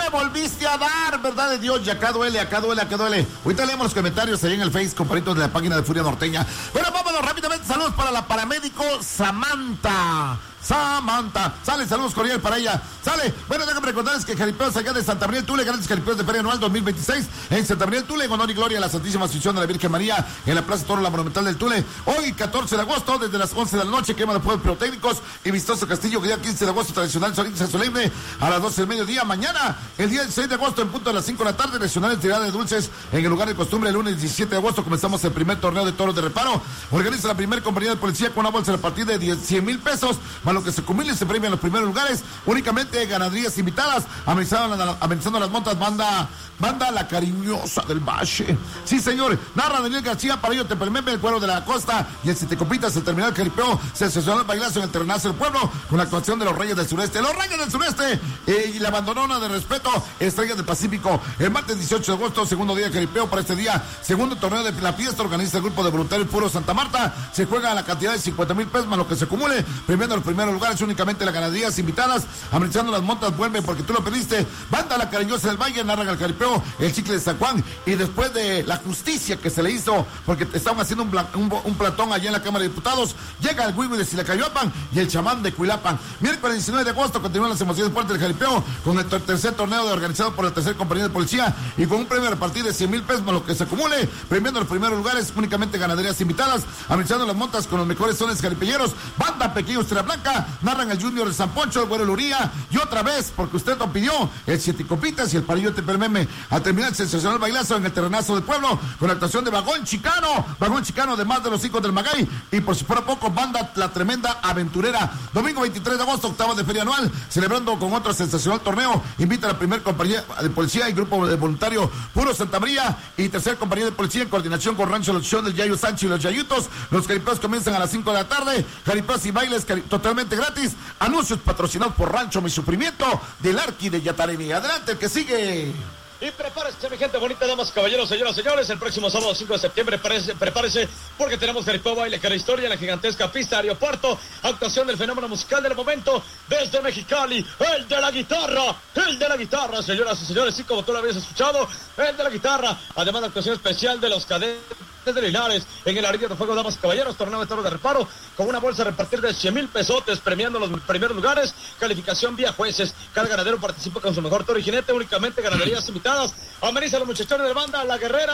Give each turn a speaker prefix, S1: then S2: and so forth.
S1: volviste a dar, verdad de Dios, y acá duele, acá duele, acá duele. Ahorita leemos los comentarios ahí en el Face, compadritos de la página de Furia Norteña. Bueno, vámonos rápidamente, saludos para la paramédico Samantha, sale, saludos cordiales para ella, sale. Bueno, déjame recordarles que Jaripeos allá de Santa María del Tule, grandes Jaripeos de Feria Anual 2026 en Santa María del Tule, en honor y gloria a la Santísima Asunción de la Virgen María en la Plaza Toro, la Monumental del Tule. Hoy 14 de agosto, desde las 11 de la noche, quema de fuegos pirotécnicos y vistoso castillo. Día 15 de agosto, tradicional solín solemne a las 12 del mediodía. Mañana, el día 6 de agosto, en punto de las 5 de la tarde, nacional tirada de dulces en el lugar de costumbre. El lunes 17 de agosto comenzamos el primer torneo de toros de reparo. Organiza la primera compañía de policía con una bolsa a partir de 100 mil pesos, más lo que se acumule se premia en los primeros lugares. Únicamente ganaderías invitadas, amenizando las montas, banda La Cariñosa del Valle. Sí, señor. Narra Daniel García, para ello Tepelmeme, el cuero de la costa y el Sitecopitas, el terminal Jaripeo, se sesionó el bailazo en el terrenazo del pueblo con la actuación de los Reyes del Sureste. Los Reyes del Sureste y la abandonona de respeto, Estrellas del Pacífico. El martes 18 de agosto, segundo día de Jaripeo para este día, segundo torneo de la fiesta, organiza el grupo de voluntarios Puro Santa Marta. Se juega a la cantidad de 50 mil pesos, más lo que se acumule, premiando los primeros lugares únicamente las ganaderías invitadas, amenizando las montas, vuelve porque tú lo pediste. Banda La Cariñosa del Valle, narran el Jaripeo, el Chicle de San Juan, y después de la justicia que se le hizo, porque estaban haciendo un platón allá en la Cámara de Diputados, llega el Huihui de Silacayoapan y el chamán de Cuilapan. Miércoles 19 de agosto continúan las emociones fuertes del Jaripeo con el tercer torneo organizado por la tercera compañía de policía y con un premio a repartir de 100 mil pesos, más lo que se acumule, premiando los primeros lugares únicamente ganaderías invitadas, amenizando las montas con los mejores sones jaripeñeros. Banda Pequeño Estrella Blanca, narran el Junior de San Poncho, el Güero Luría, y otra vez, porque usted lo pidió, el Siete Copitas y el Parillo Tepelmeme. Al terminar el sensacional bailazo en el terrenazo del pueblo, con la actuación de Vagón Chicano de más de los hijos del Magay, y por si fuera poco, banda La Tremenda Aventurera. Domingo 23 de agosto, octava de feria anual, celebrando con otro sensacional torneo, invita a la primera compañía de policía y grupo de voluntario Puro Santa María, y tercera compañía de policía en coordinación con Rancho Los Show del Yayo Sánchez y los Yayutos. Los jaripeos comienzan a las 5 de la tarde, jaripeos y bailes totalmente gratis, anuncios patrocinados por Rancho Mi Sufrimiento del Arqui de Yataremi. Adelante, el que sigue.
S2: Y prepárese, mi gente bonita, damas, caballeros, señoras, señores, el próximo sábado 5 de septiembre, prepárese, porque tenemos Jaripeo Baile, cara historia en la gigantesca pista aeropuerto, actuación del fenómeno musical del momento, desde Mexicali, el de la guitarra, señoras y señores, sí, como tú lo habías escuchado, el de la guitarra, además de actuación especial de los cadetes de Linares, en el Arilla de Fuego, damas y caballeros, torneo de toros de reparo, con una bolsa a repartir de 100 mil pesotes, premiando los primeros lugares, calificación vía jueces, cada ganadero participa con su mejor toro y jinete, únicamente ganaderías invitadas, ameniza a los muchachones de banda, La Guerrera,